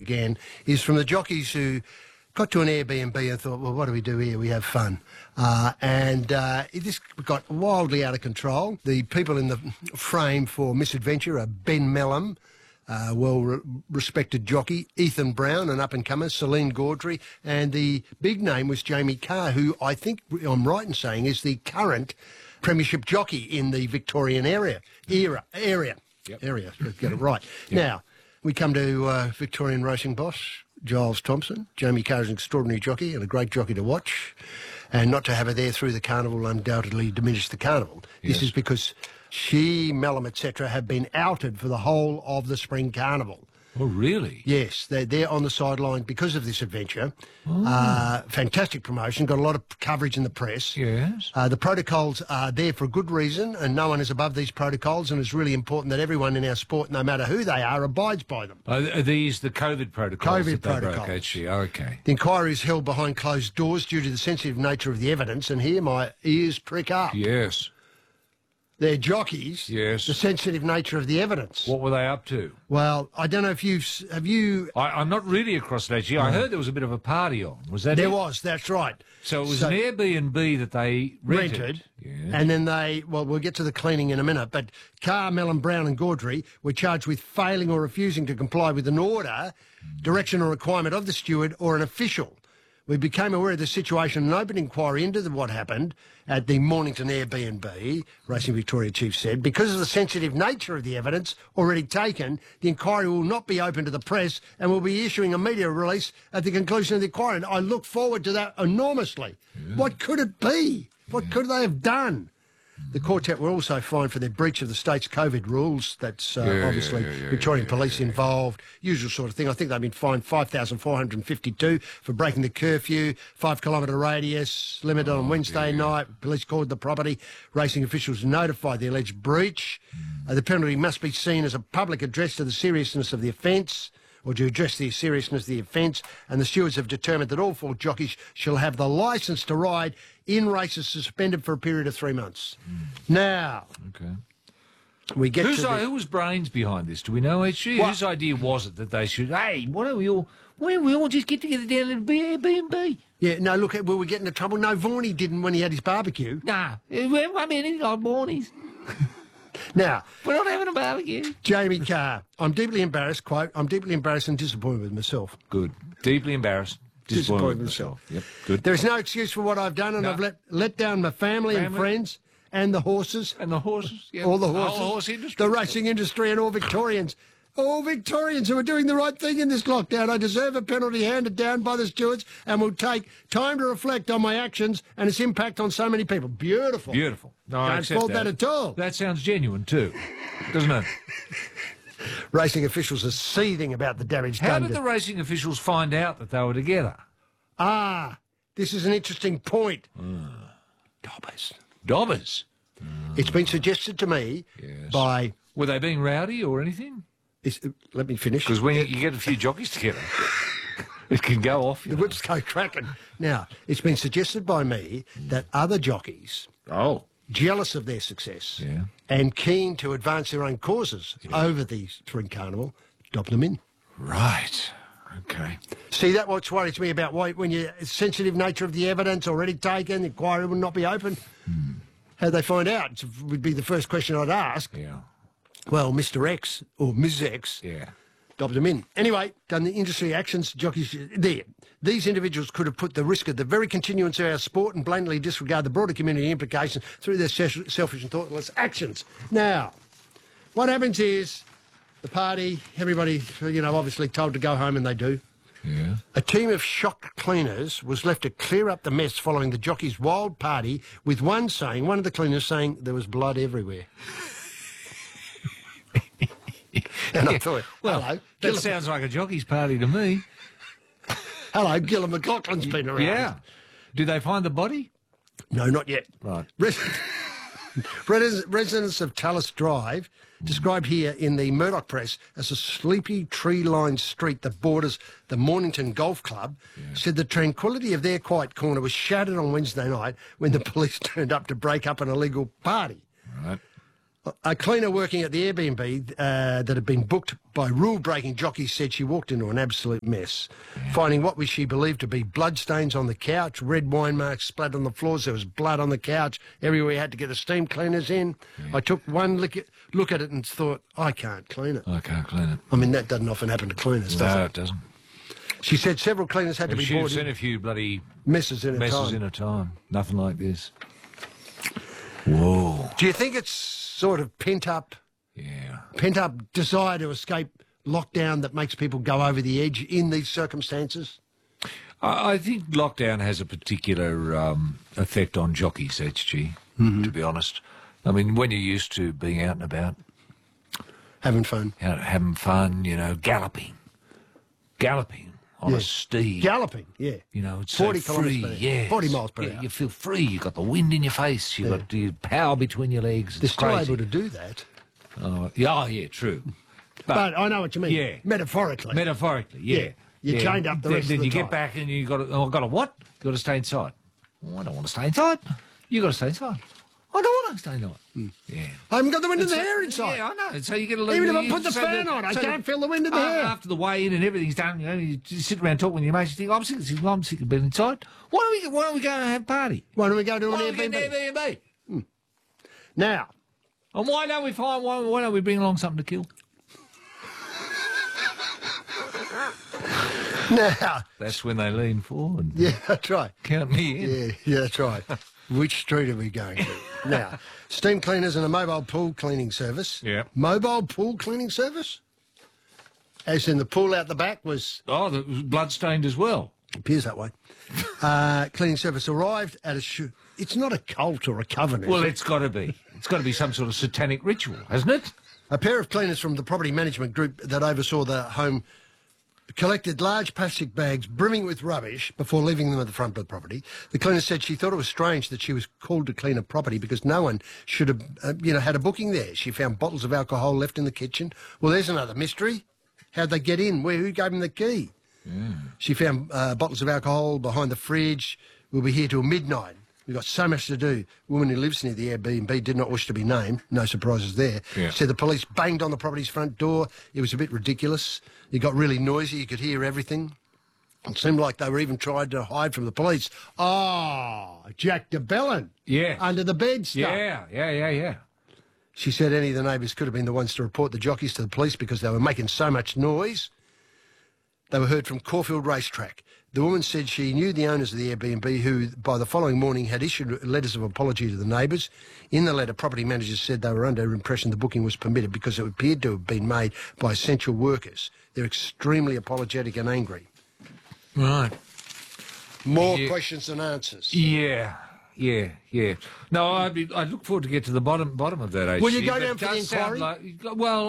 again, is from the jockeys who got to an Airbnb and thought, well, what do we do here? We have fun. This got wildly out of control. The people in the frame for Misadventure are Ben Melham, well-respected jockey, Ethan Brown, an up-and-comer, Celine Gaudry, and the big name was Jamie Carr, who I think I'm right in saying is the current premiership jockey in the Victorian area. Yep. Get it right. Yep. Now, we come to Victorian racing boss, Giles Thompson. Jamie Carr is an extraordinary jockey and a great jockey to watch. And not to have her there through the carnival undoubtedly diminished the carnival. Yes. This is because she, Melham, etc., have been outed for the whole of the spring carnival. Oh, really? Yes, they're on the sideline because of this adventure. Oh. Fantastic promotion, got a lot of coverage in the press. Yes. The protocols are there for a good reason, and no one is above these protocols, and it's really important that everyone in our sport, no matter who they are, abides by them. Are these the COVID protocols? COVID protocols. Okay. The inquiry is held behind closed doors due to the sensitive nature of the evidence, and here my ears prick up. Yes. They're jockeys. Yes. The sensitive nature of the evidence. What were they up to? Well, I don't know if have you... I'm not really across that, actually. I heard there was a bit of a party on. Was that There was, that's right. So it was an Airbnb that they rented. Yes. And then we'll get to the cleaning in a minute, but Carr, Melham, Brown and Gaudry were charged with failing or refusing to comply with an order, direction or requirement of the steward or an official. We became aware of the situation and an open inquiry into what happened at the Mornington Airbnb, Racing Victoria Chief said. Because of the sensitive nature of the evidence already taken, the inquiry will not be open to the press and will be issuing a media release at the conclusion of the inquiry. And I look forward to that enormously. Yeah. What could it be? What could they have done? The quartet were also fined for their breach of the state's COVID rules. That's obviously Victorian police involved, usual sort of thing. I think they've been fined $5,452 for breaking the curfew, 5 kilometre radius, limited on Wednesday night. Police called the property. Racing officials notified the alleged breach. The penalty must be seen as a public address to the seriousness of the offence, or to address the seriousness of the offence, and the stewards have determined that all 4 jockeys shall have the licence to ride in races suspended for a period of 3 months. Now, we get who was brains behind this? Do we know? Whose idea was it that they should? Hey, why don't we all just get together down at Airbnb? Yeah, no, look, will we get into trouble? No, Vorney didn't when he had his barbecue. Nah, I mean, he's like Vorney's. Now, we're not having a barbecue. Jamie Carr, I'm deeply embarrassed, quote, I'm deeply embarrassed and disappointed with myself. Good. Deeply embarrassed. Disappointed with myself. Yep, good. There is no excuse for what I've done, and I've let down my family and friends and the horses. And the horses, yeah. All the horses. The whole horse industry. The racing industry and all Victorians. All Victorians who are doing the right thing in this lockdown. I deserve a penalty handed down by the stewards and will take time to reflect on my actions and its impact on so many people. Beautiful. Beautiful. No, I don't fault that at all. That sounds genuine too, doesn't it? Racing officials are seething about the damage done. How did the racing officials find out that they were together? This is an interesting point. Dobbers? It's been suggested to me by... Were they being rowdy or anything? Let me finish. Because when you get a few jockeys together, it can go off. The whips go cracking. Now, it's been suggested by me that other jockeys, jealous of their success and keen to advance their own causes over the spring carnival, dobbed them in. Right. Okay. See, that's what worries me about when you sensitive nature of the evidence already taken, the inquiry will not be open. How'd they find out? It would be the first question I'd ask. Yeah. Well, Mr. X or Ms. X dobbed them in. Anyway, done the industry actions, jockeys there. These individuals could have put the risk of the very continuance of our sport and blatantly disregard the broader community implications through their selfish and thoughtless actions. Now, what happens is the party, everybody, obviously told to go home, and they do. Yeah. A team of shocked cleaners was left to clear up the mess following the jockeys' wild party, with one of the cleaners saying there was blood everywhere. And I thought, well, hello. That sounds like a jockey's party to me. Hello, Gillum McLaughlin's been around. Yeah. Did they find the body? No, not yet. Right. Residents of Tallis Drive, described here in the Murdoch Press as a sleepy tree-lined street that borders the Mornington Golf Club, said the tranquility of their quiet corner was shattered on Wednesday night when the police turned up to break up an illegal party. Right. A cleaner working at the Airbnb that had been booked by rule-breaking jockeys said she walked into an absolute mess, finding what she believed to be bloodstains on the couch, red wine marks splattered on the floors. There was blood on the couch. Everywhere you had to get the steam cleaners in. I took one look at it and thought, I can't clean it. I can't clean it. I mean, that doesn't often happen to cleaners, does No, it? it doesn't. She said several cleaners had to be She'd brought seen in. a few bloody Messes in a time. Nothing like this. Whoa. Do you think it's sort of pent-up desire to escape lockdown that makes people go over the edge in these circumstances? I think lockdown has a particular effect on jockeys, HG, to be honest. I mean, when you're used to being out and about, Having fun. having fun, galloping on a steed. Galloping, yeah. It's 40 so free, kilometres per hour. 40 miles per hour. You feel free. You've got the wind in your face. You've got the power between your legs. They're It's still crazy. able to do that. Yeah, true. But I know what you mean. Yeah. Metaphorically. Metaphorically, yeah. You're chained up the rest then of the you time. get back and you got to, got to what? You got to stay inside. Oh, I don't want to stay inside. You got to stay inside. I don't want to stay inside. Yeah. I haven't got the wind in the hair inside. Yeah, I know. So you get a Even if I put the fan on, I can't feel the wind in the hair. After the weigh in and everything's done, you just sit around talking with your mates. You think, I'm sick of being inside. Why don't we go and have a party? Why don't we go to an Why don't we get Airbnb? an Airbnb? Now, And why don't we bring along something to kill? now, That's when they lean forward. yeah, that's right. Count me in. Yeah, that's right. Which street are we going to? Now, steam cleaners and a mobile pool cleaning service. Yeah. Mobile pool cleaning service? As in the pool out the back was, Oh, that was blood-stained as well. appears that way. Cleaning service arrived at it's not a cult or a coven, is Well, it? it's got to be. It's got to be some sort of satanic ritual, hasn't it? A pair of cleaners from the property management group that oversaw the home collected large plastic bags brimming with rubbish before leaving them at the front of the property. The cleaner said she thought it was strange that she was called to clean a property because no one should have, had a booking there. She found bottles of alcohol left in the kitchen. Well, there's another mystery. How'd they get in? Who gave them the key? She found bottles of alcohol behind the fridge. We'll be here till midnight. We've got so much to do. The woman who lives near the Airbnb did not wish to be named. No surprises there. Yeah. Said the police banged on the property's front door. It was a bit ridiculous. It got really noisy. You could hear everything. It seemed like they were even trying to hide from the police. Oh, Jack DeBellin. Yeah. Under the bed stuff. Yeah. She said any of the neighbours could have been the ones to report the jockeys to the police because they were making so much noise. They were heard from Caulfield Racetrack. The woman said she knew the owners of the Airbnb who, by the following morning, had issued letters of apology to the neighbours. In the letter, property managers said they were under impression the booking was permitted because it appeared to have been made by essential workers. They're extremely apologetic and angry. Right. More Yeah. questions than answers. Yeah. No, I look forward to get to the bottom of that. HG, Will you go but down it for the does sound inquiry?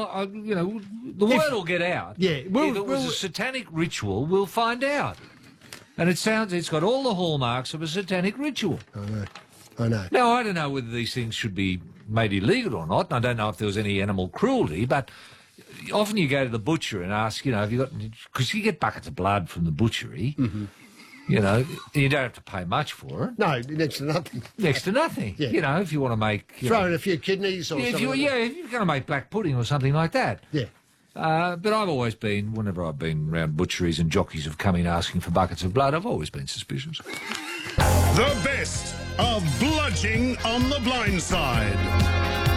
the word will get out. Yeah, if it was a satanic ritual, we'll find out. And it's got all the hallmarks of a satanic ritual. I know. Now, I don't know whether these things should be made illegal or not, and I don't know if there was any animal cruelty, but often you go to the butcher and ask, have you got... Because you get buckets of blood from the butchery, and you don't have to pay much for it. No, next to nothing. Next to nothing. Yeah. If you want to make... Throw in a few kidneys or if something. if you're going to make black pudding or something like that. Yeah. But I've always been, whenever I've been around butcheries and jockeys have come in asking for buckets of blood, I've always been suspicious. The best of Bludging on the Blind Side.